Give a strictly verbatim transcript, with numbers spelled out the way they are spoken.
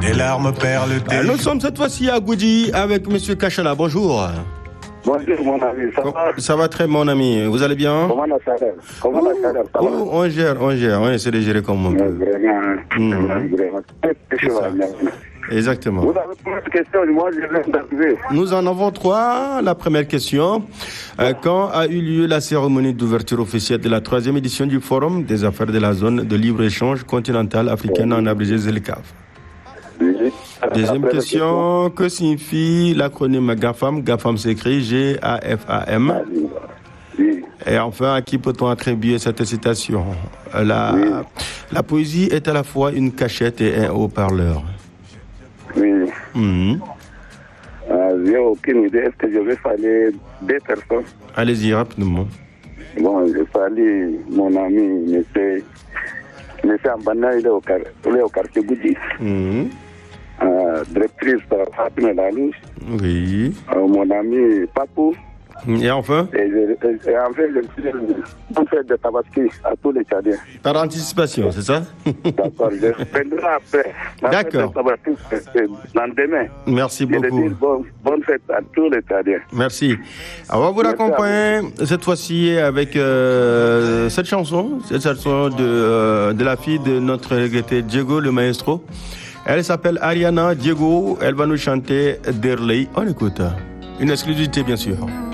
Les larmes perlent des... Nous sommes cette fois-ci à Goudi avec Monsieur Kachala. Bonjour. Bonjour mon ami, ça va? Ça va très mon ami, vous allez bien? Comment la chaleur? Comment la chaleur? Ça va? Oh, on gère, on gère, on essaie de gérer comme on peut. Vraiment, Mmh. vraiment. C'est ça. Exactement. Vous avez plein de questions, moi je viens d'arriver. Nous en avons trois. La première question. Euh, quand a eu lieu la cérémonie d'ouverture officielle de la troisième édition du Forum des affaires de la zone de libre-échange continentale africaine en abrégé ZLECAf? Oui. Deuxième Après, question. Que signifie l'acronyme GAFAM? GAFAM s'écrit G A F A M. Oui. Et enfin, à qui peut-on attribuer cette citation? La, Oui. la poésie est à la fois une cachette et un haut-parleur. Oui. Mhm. Euh, j'ai aucune idée. Est-ce que je vais saluer deux personnes? Allez-y rapidement. Bon, je salue mon ami, monsieur, monsieur Ambana, il est au, car... il est au quartier Goudi. Mhm. Euh, directrice Fatima Lalouche. Oui. Euh, mon ami Papou. Et enfin, Et, je, et, et en fait, je suis en fait de Tabaski à tous les Tchadiens. par anticipation, c'est ça? D'accord, je prendrai après. La D'accord. fête de Tabaski, c'est le lendemain. Merci Je vais beaucoup. dire bonne, bonne fête à tous les Tchadiens. Merci. On va vous Merci raccompagner cette fois-ci avec euh, cette chanson, cette chanson de, euh, de la fille de notre regretté Diego, le maestro. Elle s'appelle Ariana Diego. Elle va nous chanter Derley. On écoute. Une exclusivité, bien sûr.